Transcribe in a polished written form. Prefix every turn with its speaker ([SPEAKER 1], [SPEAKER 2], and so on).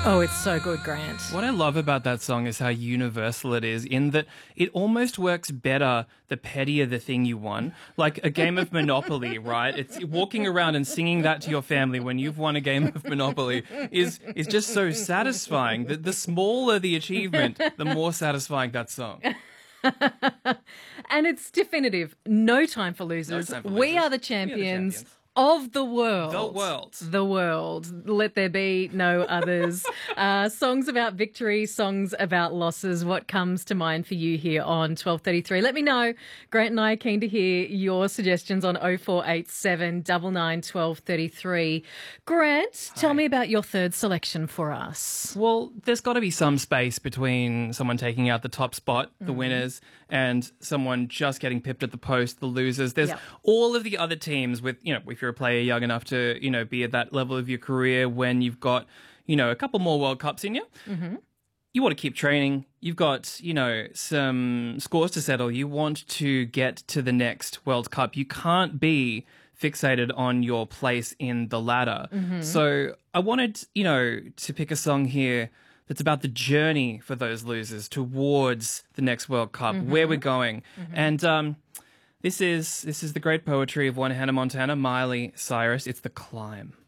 [SPEAKER 1] Oh, it's so good, Grant.
[SPEAKER 2] What I love about that song is how universal it is, in that it almost works better the pettier the thing you won. Like a game of Monopoly, right? It's walking around and singing that to your family when you've won a game of Monopoly is just so satisfying. The smaller the achievement, the more satisfying that song.
[SPEAKER 1] And it's definitive. No time for losers.
[SPEAKER 2] No time for
[SPEAKER 1] We
[SPEAKER 2] losers.
[SPEAKER 1] are the champions. Of the world.
[SPEAKER 2] The world.
[SPEAKER 1] The world. Let there be no others. Songs about victory, songs about losses. What comes to mind for you here on 1233? Let me know. Grant and I are keen to hear your suggestions on 0487 99 1233. Grant, tell me about your third selection for us.
[SPEAKER 2] Well, there's got to be some space between someone taking out the top spot, the winners, and someone just getting pipped at the post, the losers. There's all of the other teams with, if you're a player young enough to, be at that level of your career when you've got, a couple more World Cups in you. Mm-hmm. You want to keep training. You've got, some scores to settle. You want to get to the next World Cup. You can't be fixated on your place in the ladder. Mm-hmm. So I wanted, to pick a song here that's about the journey for those losers towards the next World Cup, where we're going. Mm-hmm. And this is the great poetry of one Hannah Montana, Miley Cyrus. It's The Climb.